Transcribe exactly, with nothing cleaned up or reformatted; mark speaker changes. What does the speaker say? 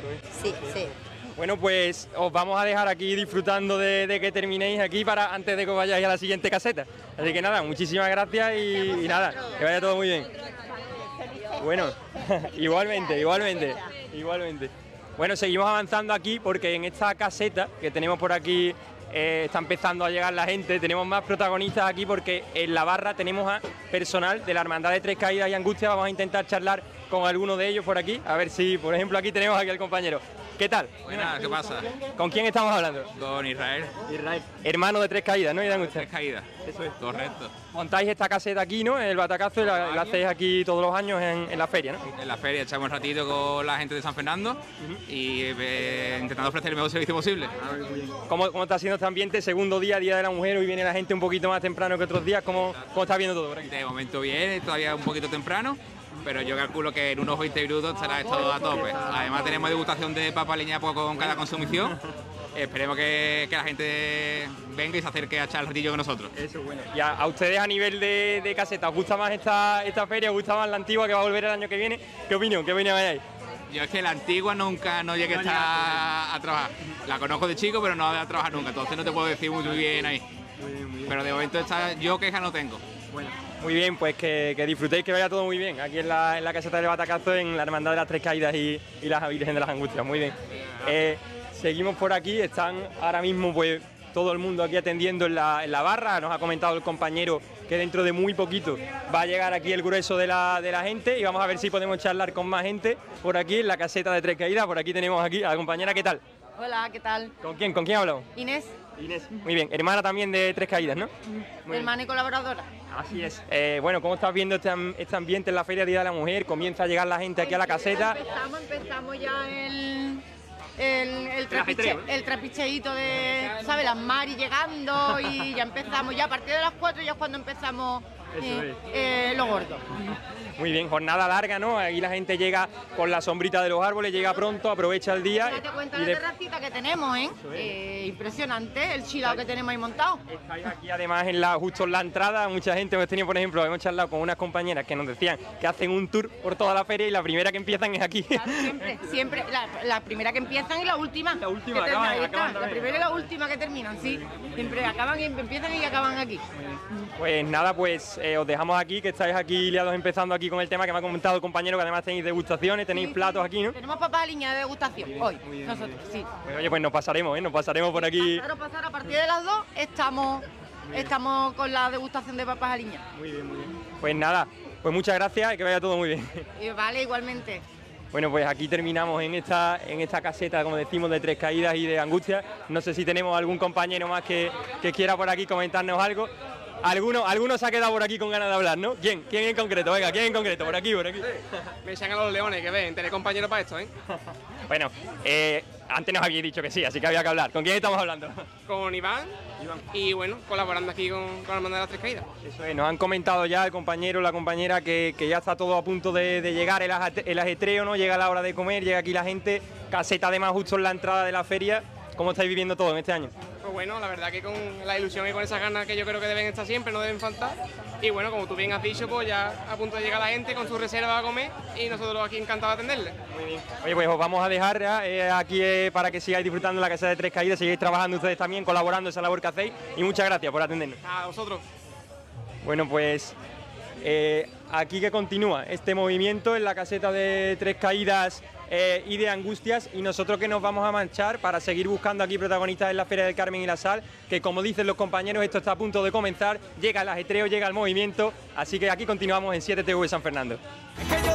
Speaker 1: Sí, sí.
Speaker 2: Bueno, pues os vamos a dejar aquí disfrutando de, de que terminéis aquí para antes de que os vayáis a la siguiente caseta. Así que nada, muchísimas gracias y, y nada, que vaya todo muy bien. Bueno, igualmente, igualmente, igualmente. Bueno, seguimos avanzando aquí porque en esta caseta que tenemos por aquí eh, está empezando a llegar la gente. Tenemos más protagonistas aquí porque en la barra tenemos a personal de la Hermandad de Tres Caídas y Angustias. Vamos a intentar charlar con alguno de ellos por aquí, a ver si, por ejemplo, aquí tenemos aquí al compañero. ¿Qué tal?
Speaker 3: Buenas, ¿qué pasa?
Speaker 2: ¿Con quién estamos hablando?
Speaker 3: Con Israel.
Speaker 2: Israel. Hermano de Tres Caídas, ¿no? Y de Angustias.
Speaker 3: Tres Caídas.
Speaker 2: Eso es.
Speaker 3: Correcto.
Speaker 2: Montáis esta caseta aquí, ¿no? El batacazo, y la, la hacéis aquí todos los años en, en la feria, ¿no?
Speaker 3: En la feria echamos un ratito con la gente de San Fernando uh-huh. y eh, intentando ofrecer el mejor servicio posible.
Speaker 2: ¿Cómo, ¿Cómo está siendo este ambiente? Segundo día, Día de la Mujer, hoy viene la gente un poquito más temprano que otros días. ¿Cómo, cómo está viendo todo por aquí?
Speaker 3: De momento bien, todavía un poquito temprano, pero yo calculo que en unos veinte minutos estará esto a tope. Además tenemos degustación de papa liñapo con cada consumición. Esperemos que, que la gente venga y se acerque a echar el ratillo con nosotros.
Speaker 2: Eso es bueno. Y a, a ustedes a nivel de, de caseta, ¿os gusta más esta, esta feria? ¿Os gusta más la antigua que va a volver el año que viene? ¿Qué opinión? ¿Qué opinión hay?
Speaker 3: Yo es que la antigua nunca no llegué no a, estar a, a trabajar. La conozco de chico, pero no voy a trabajar nunca, entonces no te puedo decir muy bien ahí. Muy bien, muy bien. Pero de momento esta, yo queja no tengo.
Speaker 2: Bueno. Muy bien, pues que, que disfrutéis, que vaya todo muy bien. Aquí en la, en la caseta del Batacazo, en la Hermandad de las Tres Caídas y, y la Virgen de las Angustias. Muy bien. Eh, seguimos por aquí, están ahora mismo pues todo el mundo aquí atendiendo en la, en la barra. Nos ha comentado el compañero que dentro de muy poquito va a llegar aquí el grueso de la, de la gente y vamos a ver si podemos charlar con más gente por aquí en la caseta de Tres Caídas. Por aquí tenemos aquí a la compañera, ¿qué tal?
Speaker 4: Hola, ¿qué tal?
Speaker 2: ¿Con quién? ¿Con quién hablamos?
Speaker 4: Inés.
Speaker 2: Inés. Muy bien, hermana también de Tres Caídas, ¿no?
Speaker 4: Hermana y colaboradora.
Speaker 2: Así es. Eh, bueno, ¿cómo estás viendo este, este ambiente en la Feria Día de la Mujer? Comienza a llegar la gente aquí a la caseta.
Speaker 4: Empezamos, empezamos ya el, el, el, trapiche, el trapicheíto de, ¿sabes? Las Mari llegando y ya empezamos. Ya a partir de las cuatro ya es cuando empezamos eh, eh, lo gordo.
Speaker 2: Muy bien, jornada larga, ¿no? Aquí la gente llega con la sombrita de los árboles, llega pronto, aprovecha el día.
Speaker 4: Date cuenta de la terracita que tenemos, ¿eh? eh impresionante el chilao que tenemos ahí montado.
Speaker 2: Estáis aquí además en la, justo en la entrada, mucha gente hemos tenido, por ejemplo, hemos charlado con unas compañeras que nos decían que hacen un tour por toda la feria y la primera que empiezan es aquí.
Speaker 4: Claro, siempre, siempre, la, la primera que empiezan y la última.
Speaker 2: La última, acaban,
Speaker 4: termina,
Speaker 2: acaban
Speaker 4: la primera y la última que terminan, sí. Siempre acaban y empiezan y acaban aquí.
Speaker 2: Pues nada, pues eh, os dejamos aquí, que estáis aquí liados empezando aquí con el tema que me ha comentado el compañero, que además tenéis degustaciones, tenéis sí, platos aquí, ¿no?
Speaker 4: Tenemos papas de liña de degustación bien, hoy, bien, nosotros, sí.
Speaker 2: Pues, oye, pues nos pasaremos, ¿eh? Nos pasaremos por aquí.
Speaker 4: Pasar o pasar, a partir de las dos estamos, estamos con la degustación de papas de liña.
Speaker 2: Muy bien, muy bien. Pues nada, pues muchas gracias y que vaya todo muy bien.
Speaker 4: Y vale, igualmente.
Speaker 2: Bueno, pues aquí terminamos en esta, en esta caseta, como decimos, de Tres Caídas y de Angustias. No sé si tenemos algún compañero más que, que quiera por aquí comentarnos algo. Alguno, alguno se ha quedado por aquí con ganas de hablar, ¿no? ¿Quién? ¿Quién en concreto? Venga, ¿quién en concreto? Por aquí, por aquí.
Speaker 5: Sí. Me echan a los leones, que ven, tener compañero para esto, ¿eh?
Speaker 2: Bueno, eh, antes nos habéis dicho que sí, así que había que hablar. ¿Con quién estamos hablando?
Speaker 5: Con Iván, Iván. Y bueno, colaborando aquí con, con la Hermandad de las Tres Caídas.
Speaker 2: Eso es, nos han comentado ya el compañero, la compañera, que, que ya está todo a punto de, de llegar el, el ajetreo, ¿no? Llega la hora de comer, llega aquí la gente, caseta además justo en la entrada de la feria. ¿Cómo estáis viviendo todo en este año?
Speaker 5: Pues bueno, la verdad que con la ilusión y con esas ganas que yo creo que deben estar siempre, no deben faltar. Y bueno, como tú bien has dicho, pues ya a punto de llegar la gente con su reserva a comer y nosotros aquí encantados de atenderle.
Speaker 2: Muy bien. Oye, pues os vamos a dejar eh, aquí eh, para que sigáis disfrutando de la Casa de Tres Caídas, sigáis trabajando ustedes también, colaborando en esa labor que hacéis y muchas gracias por atendernos.
Speaker 5: A vosotros.
Speaker 2: Bueno, pues eh, aquí que continúa este movimiento en la caseta de Tres Caídas eh, y de Angustias, y nosotros que nos vamos a marchar para seguir buscando aquí protagonistas en la Feria del Carmen y la Sal, que como dicen los compañeros, esto está a punto de comenzar, llega el ajetreo, llega el movimiento, así que aquí continuamos en siete T V San Fernando.